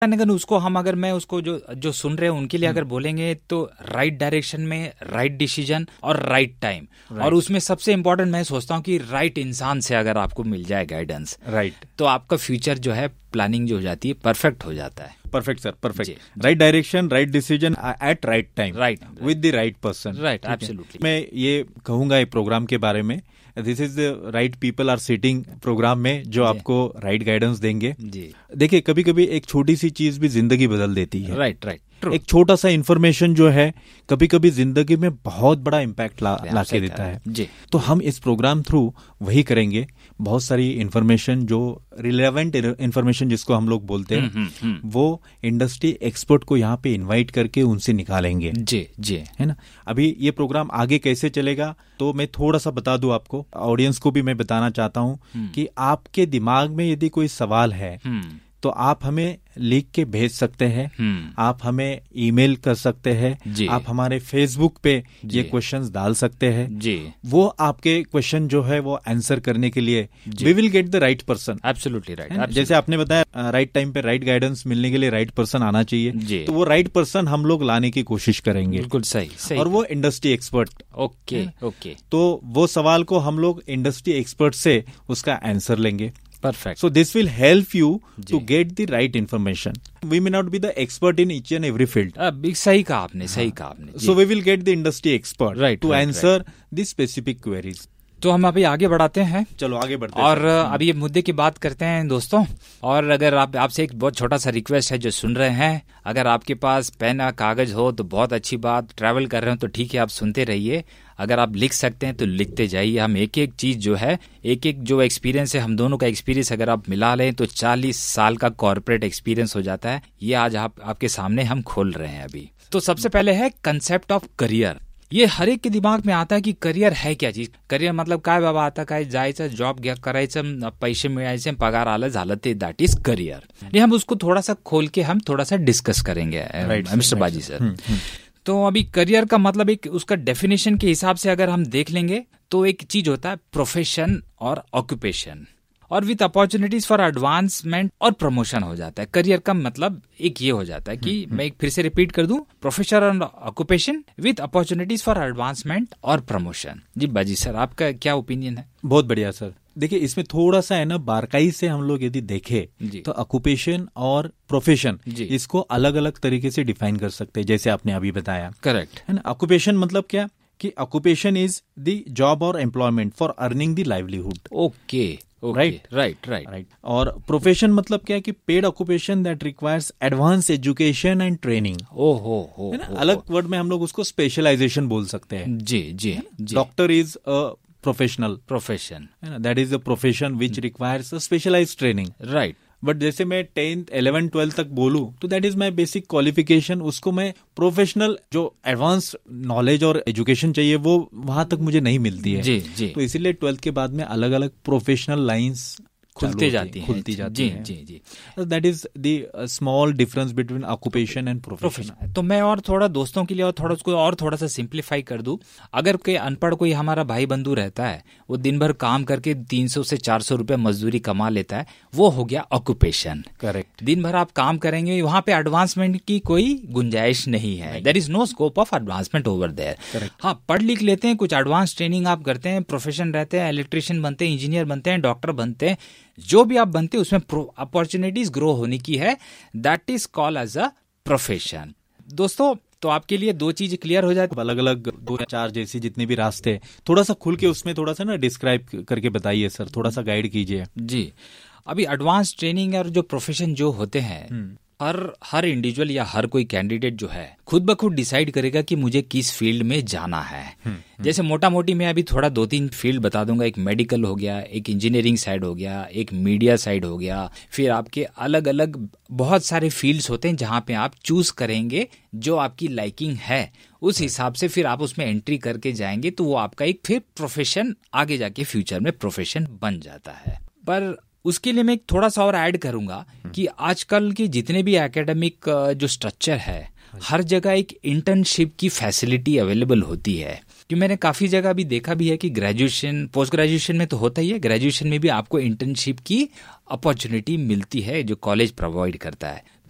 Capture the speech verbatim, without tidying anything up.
अगर उसको हम अगर मैं उसको जो जो सुन रहे हैं उनके लिए अगर बोलेंगे तो राइट डायरेक्शन में राइट डिसीजन और राइट टाइम, और उसमें सबसे इम्पोर्टेंट मैं सोचता हूँ कि राइट इंसान से अगर आपको मिल जाए गाइडेंस, राइट, तो आपका फ्यूचर जो है प्लानिंग जो हो जाती है परफेक्ट हो जाता है। Perfect sir, perfect. Right direction, right decision at right time, right, with the right person, right, absolutely. मैं ये कहूंगा ये प्रोग्राम के बारे में, this is the right people are sitting programme में जो आपको राइट गाइडेंस देंगे जी। देखिए कभी कभी एक छोटी सी चीज भी जिंदगी बदल देती है। राइट राइट एक छोटा सा इन्फॉर्मेशन जो है कभी कभी जिंदगी में बहुत बड़ा इम्पैक्ट ला, ला के देता है जी। तो हम इस प्रोग्राम थ्रू वही करेंगे, बहुत सारी इन्फॉर्मेशन जो रिलेवेंट इन्फॉर्मेशन जिसको हम लोग बोलते हैं हुँ, हुँ, हुँ. वो इंडस्ट्री एक्सपर्ट को यहाँ पे इनवाइट करके उनसे निकालेंगे जी जी, है ना। अभी ये प्रोग्राम आगे कैसे चलेगा तो मैं थोड़ा सा बता दूं आपको, ऑडियंस को भी मैं बताना चाहता हूँ कि आपके दिमाग में यदि कोई सवाल है तो आप हमें लिख के भेज सकते हैं, आप हमें ईमेल कर सकते हैं, आप हमारे फेसबुक पे ये क्वेश्चंस डाल सकते हैं जी। वो आपके क्वेश्चन जो है वो आंसर करने के लिए we will get the right person. Absolutely right. जैसे आपने बताया राइट टाइम पे राइट गाइडेंस मिलने के लिए राइट पर्सन आना चाहिए, तो वो राइट पर्सन हम लोग लाने की कोशिश करेंगे। बिल्कुल सही, सही। और वो इंडस्ट्री एक्सपर्ट। Okay okay. तो वो सवाल को हम लोग इंडस्ट्री एक्सपर्ट से उसका आंसर लेंगे। Perfect. So this will help you to get the right information. We may not be the expert in each and every field. अब सही कहा आपने, सही कहा आपने। So we will get the industry expert right, to right, answer right. the specific queries. तो हम अभी आगे बढ़ाते हैं। चलो आगे बढ़ते हैं और अभी ये मुद्दे की बात करते हैं दोस्तों। और अगर आप आपसे एक बहुत छोटा सा रिक्वेस्ट है जो सुन रहे हैं, अगर आपके पास पेन या कागज हो तो बहुत अच्छी बात, ट्रैवल कर रहे हो तो ठीक है आप सुनते रहिए, अगर आप लिख सकते हैं तो लिखते जाइए। हम एक एक चीज जो है, एक एक जो एक्सपीरियंस है, हम दोनों का एक्सपीरियंस अगर आप मिला लें तो चालीस साल का कॉर्पोरेट एक्सपीरियंस हो जाता है। ये आज आप आपके सामने हम खोल रहे हैं अभी। तो सबसे पहले है कंसेप्ट ऑफ करियर। ये हर एक के दिमाग में आता है कि करियर है क्या चीज। करियर मतलब काय बाबा, आता काय जायचं, जॉब घ्या करायचं, पैसे मिळायचे, पगार आलं झालं, ते दैट इज करियर। हम उसको थोड़ा सा खोल के हम थोड़ा सा डिस्कस करेंगे मिस्टर बाजी सर। तो अभी करियर का मतलब एक उसका डेफिनेशन के हिसाब से अगर हम देख लेंगे तो एक चीज होता है प्रोफेशन और ऑक्यूपेशन, और विथ अपॉर्चुनिटीज फॉर एडवांसमेंट और प्रमोशन हो जाता है। करियर का मतलब एक ये हो जाता है कि मैं एक फिर से रिपीट कर दूं, प्रोफेशन और occupation with opportunities for advancement और प्रमोशन। जी बाजी सर, आपका क्या ओपिनियन है? बहुत बढ़िया सर। देखिए इसमें थोड़ा सा है ना, बारकाई से हम लोग यदि देखें तो ऑक्यूपेशन और प्रोफेशन इसको अलग अलग तरीके से डिफाइन कर सकते हैं, जैसे आपने अभी बताया। करेक्ट है ना। ऑक्यूपेशन मतलब क्या कि ऑक्यूपेशन इज द जॉब और employment for earning the livelihood. Okay right right right right. और प्रोफेशन मतलब क्या है कि paid occupation that requires advance education and training. ओ हो हो, अलग वर्ड में हम लोग उसको स्पेशलाइजेशन बोल सकते हैं। जी जी। Doctor is a professional profession, that is a profession which requires a specialised training. Right. But जैसे मैं टेंथ इलेवन ट्वेल्थ तक बोलूं तो that is my basic qualification, उसको मैं प्रोफेशनल जो एडवांस नॉलेज और एजुकेशन चाहिए वो वहां तक मुझे नहीं मिलती है। जी जी। तो इसीलिए ट्वेल्थ के बाद में अलग अलग प्रोफेशनल लाइंस खुलते जाती हैं, खुलती जाती हैं। जी जी जी। That is the small difference between occupation and profession. तो मैं और थोड़ा दोस्तों के लिए और थोड़ा उसको और थोड़ा सा सिंप्लीफाई कर दूं। अगर कोई अनपढ़ कोई हमारा भाई बंधु रहता है, वो दिन भर काम करके तीन सौ से चार सौ रुपए मजदूरी कमा लेता है, वो हो गया ऑक्यूपेशन। करेक्ट। दिन भर आप काम करेंगे, वहां पे एडवांसमेंट की कोई गुंजाइश नहीं है। There is no scope of advancement over there. हाँ, पढ़ लिख लेते हैं, कुछ एडवांस ट्रेनिंग आप करते हैं, प्रोफेशन रहते हैं, इलेक्ट्रिशियन बनते हैं, इंजीनियर बनते हैं, डॉक्टर बनते हैं, जो भी आप बनते हैं उसमें अपॉर्चुनिटीज ग्रो होने की है, that is called as a profession. दोस्तों तो आपके लिए दो चीज क्लियर हो जाती है। अलग अलग दो या चार जैसे जितने भी रास्ते थोड़ा सा खुल के उसमें थोड़ा सा ना डिस्क्राइब करके बताइए सर, थोड़ा सा गाइड कीजिए। जी, अभी एडवांस ट्रेनिंग और जो प्रोफेशन जो होते हैं, हर हर इंडिविजुअल या हर कोई कैंडिडेट जो है खुद ब खुद डिसाइड करेगा कि मुझे किस फील्ड में जाना है। जैसे मोटा मोटी मैं अभी थोड़ा दो तीन फील्ड बता दूंगा। एक मेडिकल हो गया, एक इंजीनियरिंग साइड हो गया, एक मीडिया साइड हो गया, फिर आपके अलग अलग बहुत सारे फील्ड्स होते हैं जहां पे आप चूज करेंगे जो आपकी लाइकिंग है, उस हिसाब से फिर आप उसमें एंट्री करके जाएंगे तो वो आपका एक फिर प्रोफेशन आगे जाके फ्यूचर में प्रोफेशन बन जाता है। पर उसके लिए मैं एक थोड़ा सा और ऐड करूंगा कि आजकल के जितने भी एकेडमिक जो स्ट्रक्चर है, हर जगह एक इंटर्नशिप की फैसिलिटी अवेलेबल होती है। कि मैंने काफी जगह भी देखा भी है कि ग्रेजुएशन पोस्ट ग्रेजुएशन में तो होता ही है, ग्रेजुएशन में भी आपको इंटर्नशिप की अपॉर्चुनिटी मिलती है जो कॉलेज प्रोवाइड करता है।